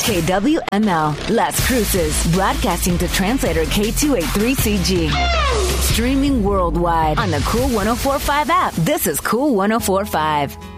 KWML Las Cruces, broadcasting to translator K283CG. Streaming worldwide on the Cool 104.5 app. This is Cool 104.5.